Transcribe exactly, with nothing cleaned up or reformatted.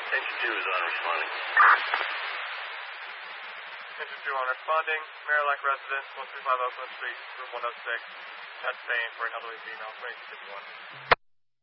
Attention two is on responding. Attention two on responding. Merrillac residence, one three five Oakland Street, room one oh six. That's staying for an elderly female, twenty-two fifty-one.